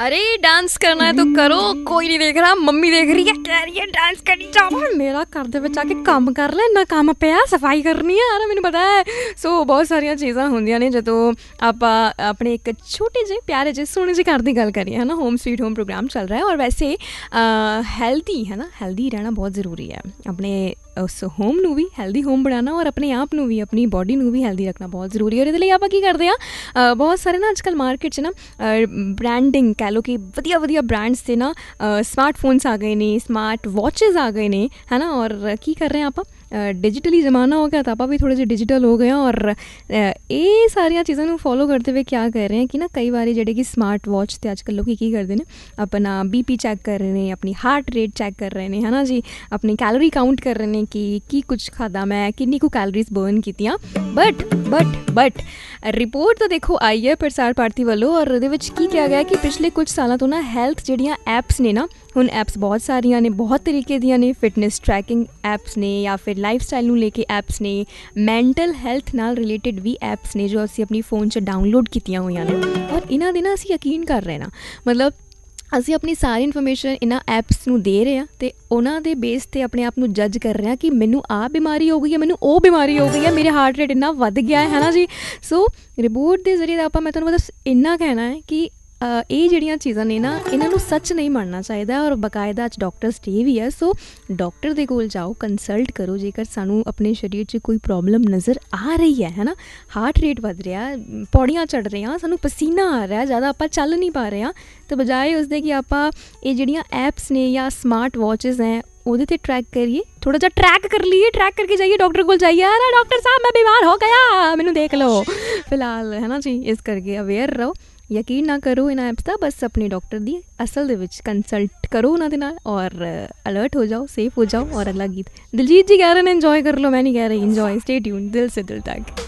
अरे डांस करना है तो करो, कोई नहीं देख रहा, मम्मी देख रही है, कह रही है डांस करी जाओ, मेरा घर ਦੇ ਵਿੱਚ ਆ ਕੇ ਕੰਮ ਕਰ ਲੈ, ਇੰਨਾ ਕੰਮ ਪਿਆ, ਸਫਾਈ ਕਰਨੀ ਹੈ ਯਾਰ, ਮੈਨੂੰ ਪਤਾ ਹੈ। ਸੋ ਬਹੁਤ ਸਾਰੀਆਂ ਚੀਜ਼ਾਂ ਹੁੰਦੀਆਂ ਨੇ ਜਦੋਂ ਆਪਾਂ ਆਪਣੇ ਇੱਕ ਛੋਟੇ ਜਿਹੇ ਪਿਆਰੇ ਜਿਹੇ ਸੋਹਣੇ ਜਿਹੇ ਘਰ ਦੀ ਗੱਲ ਕਰੀਏ, ਹੈ ਨਾ। ਹੋਮ ਸਵੀਟ ਹੋਮ ਪ੍ਰੋਗਰਾਮ ਚੱਲ ਰਿਹਾ ਹੈ ਔਰ ਵੈਸੇ ਹੈਲਦੀ ਹੈ ਨਾ, ਹੈਲਦੀ ਰਹਿਣਾ ਬਹੁਤ ਜ਼ਰੂਰੀ ਹੈ। ਆਪਣੇ ਉਸ ਹੋਮ ਨੂੰ ਵੀ ਹੈਲਦੀ ਹੋਮ ਬਣਾਉਣਾ ਔਰ ਆਪਣੇ ਆਪ ਨੂੰ ਵੀ, ਆਪਣੀ ਬੋਡੀ ਨੂੰ ਵੀ ਹੈਲਦੀ ਰੱਖਣਾ ਬਹੁਤ ਜ਼ਰੂਰੀ ਹੈ। ਔਰ ਇਹਦੇ ਲਈ ਆਪਾਂ ਕੀ ਕਰਦੇ ਹਾਂ, ਬਹੁਤ ਸਾਰੇ ਨਾ ਅੱਜ ਕੱਲ੍ਹ ਮਾਰਕੀਟ 'ਚ ਨਾ ਬ੍ਰਾਂਡਿੰਗ ਕਹਿ ਲਓ ਕਿ ਵਧੀਆ ਵਧੀਆ ਬ੍ਰਾਂਡਸ ਦੇ ਨਾ ਸਮਾਰਟਫੋਨਸ ਆ ਗਏ ਨੇ, ਸਮਾਰਟ ਵਾਚਿਸ ਆ ਗਏ ਨੇ, ਹੈ ਨਾ। ਔਰ ਕੀ ਕਰ ਰਹੇ ਹਾਂ ਆਪਾਂ, ਡਿਜੀਟਲੀ ਜ਼ਮਾਨਾ ਹੋ ਗਿਆ ਤਾਂ ਆਪਾਂ ਵੀ ਥੋੜ੍ਹੇ ਜਿਹੇ ਡਿਜੀਟਲ ਹੋ ਗਏ ਹਾਂ। ਔਰ ਇਹ ਸਾਰੀਆਂ ਚੀਜ਼ਾਂ ਨੂੰ ਫੋਲੋ ਕਰਦੇ ਹੋਏ ਕਿਆ ਕਰ ਰਹੇ ਹਾਂ ਕਿ ਨਾ ਕਈ ਵਾਰੀ ਜਿਹੜੇ ਕਿ ਸਮਾਰਟ ਵਾਚ 'ਤੇ ਅੱਜ ਕੱਲ੍ਹ ਲੋਕ ਕੀ ਕਰਦੇ ਨੇ, ਆਪਣਾ BP ਚੈੱਕ ਕਰ ਰਹੇ ਨੇ, ਆਪਣੀ ਹਾਰਟ ਰੇਟ ਚੈੱਕ ਕਰ ਰਹੇ ਨੇ, ਹੈ ਨਾ ਜੀ, ਆਪਣੀ ਕੈਲੋਰੀ ਕਾਊਂਟ ਕਰ ਰਹੇ ਨੇ ਕਿ ਕੀ ਕੁਛ ਖਾਧਾ ਮੈਂ, ਕਿੰਨੀ ਕੁ ਕੈਲੋਰੀਜ਼ ਬਰਨ ਕੀਤੀਆਂ। ਬਟ ਰਿਪੋਰਟ ਤਾਂ ਦੇਖੋ ਆਈ ਹੈ ਪ੍ਰਸਾਰ ਭਾਰਤੀ ਵੱਲੋਂ, ਔਰ ਉਹਦੇ ਵਿੱਚ ਕੀ ਕਿਹਾ ਗਿਆ ਕਿ ਪਿਛਲੇ ਕੁਝ ਸਾਲਾਂ ਤੋਂ ਨਾ ਹੈਲਥ ਜਿਹੜੀਆਂ ਐਪਸ ਨੇ ਨਾ, ਹੁਣ ਐਪਸ ਬਹੁਤ ਸਾਰੀਆਂ ਨੇ, ਬਹੁਤ ਤਰੀਕੇ ਦੀਆਂ ਨੇ, ਫਿਟਨੈਸ ਟਰੈਕਿੰਗ ਐਪਸ ਨੇ ਜਾਂ ਫਿਰ ਲਾਈਫ ਸਟਾਈਲ ਨੂੰ ਲੈ ਕੇ ਐਪਸ ਨੇ, ਮੈਂਟਲ ਹੈਲਥ ਨਾਲ ਰਿਲੇਟਡ ਵੀ ਐਪਸ ਨੇ ਜੋ ਅਸੀਂ ਆਪਣੀ ਫੋਨ 'ਚ ਡਾਊਨਲੋਡ ਕੀਤੀਆਂ ਹੋਈਆਂ ਨੇ। ਔਰ ਇਹਨਾਂ ਦੇ ਨਾ ਅਸੀਂ ਯਕੀਨ ਕਰ ਰਹੇ ਨਾ, ਮਤਲਬ ਅਸੀਂ ਆਪਣੀ ਸਾਰੀ ਇਨਫੋਰਮੇਸ਼ਨ ਇਹਨਾਂ ਐਪਸ ਨੂੰ ਦੇ ਰਹੇ ਹਾਂ ਅਤੇ ਉਹਨਾਂ ਦੇ ਬੇਸ 'ਤੇ ਆਪਣੇ ਆਪ ਨੂੰ ਜੱਜ ਕਰ ਰਹੇ ਹਾਂ ਕਿ ਮੈਨੂੰ ਆਹ ਬਿਮਾਰੀ ਹੋ ਗਈ ਹੈ, ਮੈਨੂੰ ਉਹ ਬਿਮਾਰੀ ਹੋ ਗਈ ਹੈ, ਮੇਰੇ ਹਾਰਟ ਰੇਟ ਇੰਨਾ ਵੱਧ ਗਿਆ ਹੈ ਨਾ ਜੀ। ਸੋ ਰਿਪੋਰਟ ਦੇ ਜ਼ਰੀਏ ਆਪਾਂ, ਮੈਂ ਤੁਹਾਨੂੰ ਬਸ ਇੰਨਾ ਕਹਿਣਾ ਹੈ ਕਿ ਇਹ ਜਿਹੜੀਆਂ ਚੀਜ਼ਾਂ ਨੇ ਨਾ, ਇਹਨਾਂ ਨੂੰ ਸੱਚ ਨਹੀਂ ਮੰਨਣਾ ਚਾਹੀਦਾ। ਔਰ ਬਾਕਾਇਦਾ ਅੱਜ ਡਾਕਟਰ ਸਟੇ ਵੀ ਹੈ, ਸੋ ਡਾਕਟਰ ਦੇ ਕੋਲ ਜਾਓ, ਕੰਸਲਟ ਕਰੋ ਜੇਕਰ ਸਾਨੂੰ ਆਪਣੇ ਸਰੀਰ 'ਚ ਕੋਈ ਪ੍ਰੋਬਲਮ ਨਜ਼ਰ ਆ ਰਹੀ ਹੈ ਨਾ, ਹਾਰਟ ਰੇਟ ਵੱਧ ਰਿਹਾ, ਪੌੜੀਆਂ ਚੜ੍ਹ ਰਹੀਆਂ, ਸਾਨੂੰ ਪਸੀਨਾ ਆ ਰਿਹਾ, ਜ਼ਿਆਦਾ ਆਪਾਂ ਚੱਲ ਨਹੀਂ ਪਾ ਰਹੇ ਹਾਂ, ਤਾਂ ਬਜਾਏ ਉਸਦੇ ਕਿ ਆਪਾਂ ਇਹ ਜਿਹੜੀਆਂ ਐਪਸ ਨੇ ਜਾਂ ਸਮਾਰਟ ਵਾਚਿਸ ਹੈ ਉਹਦੇ 'ਤੇ ਟਰੈਕ ਕਰੀਏ, ਥੋੜ੍ਹਾ ਜਿਹਾ ਟਰੈਕ ਕਰ ਲਈਏ, ਟਰੈਕ ਕਰਕੇ ਜਾਈਏ ਡਾਕਟਰ ਕੋਲ ਜਾਈਏ, ਅਰੇ ਡਾਕਟਰ ਸਾਹਿਬ ਮੈਂ ਬਿਮਾਰ ਹੋ ਗਿਆ, ਮੈਨੂੰ ਦੇਖ ਲਓ ਫਿਲਹਾਲ, ਹੈ ਨਾ ਜੀ। ਇਸ ਕਰਕੇ ਅਵੇਅਰ ਰਹੋ, ਯਕੀਨ ਨਾ ਕਰੋ ਇਹਨਾਂ ਐਪਸ ਦਾ, ਬਸ ਆਪਣੇ ਡਾਕਟਰ ਦੀ ਅਸਲ ਦੇ ਵਿੱਚ ਕੰਸਲਟ ਕਰੋ ਉਹਨਾਂ ਦੇ ਨਾਲ ਔਰ ਅਲਰਟ ਹੋ ਜਾਓ, ਸੇਫ ਹੋ ਜਾਓ। ਔਰ ਅਗਲਾ ਗੀਤ ਦਿਲਜੀਤ ਜੀ ਕਹਿ ਰਹੇ ਨੇ ਇੰਜੋਏ ਕਰ ਲਓ, ਮੈਂ ਨਹੀਂ ਕਹਿ ਰਹੀ, ਇੰਜੋਏ, ਸਟੇ ਟਿਊਨ, ਦਿਲ ਸੇ ਦਿਲ ਤੱਕ।